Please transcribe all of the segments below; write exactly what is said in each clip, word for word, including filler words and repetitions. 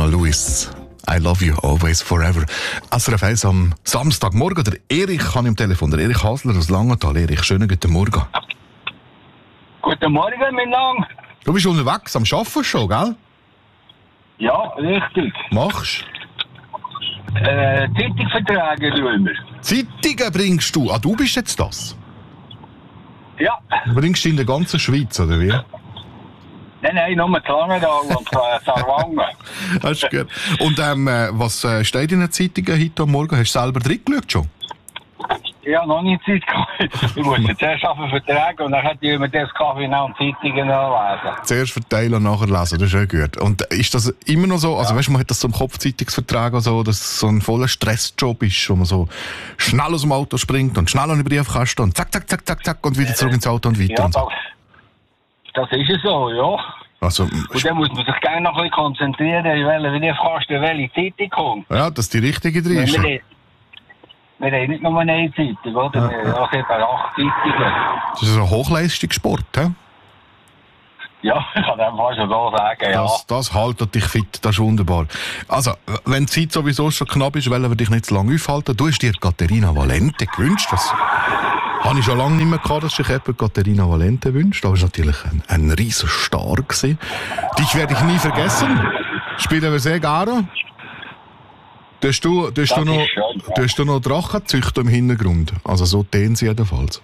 Donna Lewis. I love you always forever. S R F eins am Samstagmorgen. Der Erich kann im Telefon. Der Erich Hasler aus Langenthal. Erich, schönen guten Morgen. Guten Morgen, mein Name. Du bist unterwegs, am Arbeiten schon, gell? Ja, richtig. Machst Äh, Zeitungsverträge tun wir. Zeitungen bringst du? Ah, du bist jetzt das? Ja. Bringst du in der ganzen Schweiz, oder wie? Nein, nein, nur zu Langenthal und äh, Sarwangen. Das ist gut. Und ähm, äh, was äh, steht in den Zeitungen heute am Morgen? Hast du selber reingeschaut schon? Ja, noch nicht Zeit gehabt. Ich muss jetzt erst auf Verträge und dann hätte ich mir das Kaffee und Zeitungen lesen. Zuerst verteilen und nachher lesen, das ist auch gut. Und ist das immer noch so, also ja. Weißt du, man hat das so im Kopf, Zeitungsvertrag, so, dass es so ein voller Stressjob ist, wo man so schnell aus dem Auto springt und schnell an den Briefkasten und zack, zack, zack, zack, zack und wieder zurück ins Auto und weiter ja, und so. Das, das ist es so, ja. Also, und dann muss man sich gerne noch ein bisschen konzentrieren, in welche Briefkasten welche Zeitung kommt. Ja, dass die richtige drin ist. Wir haben nicht nur eine Zeitung, oder? Ja, wir haben auch etwa acht Zeitungen. Das ist ein Hochleistungssport, hä? Ja, ich kann dem fast so sagen, ja. Das, das haltet dich fit, das ist wunderbar. Also, wenn die Zeit sowieso schon knapp ist, wollen wir dich nicht zu lange aufhalten. Du hast dir Caterina Valente gewünscht. Das habe ich schon lange nicht mehr gehabt, dass sich jemand Caterina Valente wünscht. Da war natürlich ein, ein riesen Star gewesen. Dich werde ich nie vergessen. Spielen wir sehr gerne. Du hast du, du, hast du, noch, schön, ja. du hast du noch Drachenzüchter im Hintergrund. Also so tönen sie jedenfalls.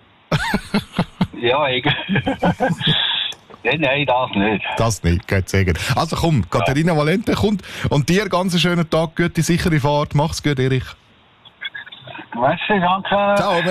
Ja, ich. Nein, nein, das nicht. Das nicht, geht sagen. Also komm, Caterina ja. Valente kommt. Und dir ganz einen schönen Tag, gute, sichere Fahrt. Mach's gut, Erich. Merci, danke. Ciao.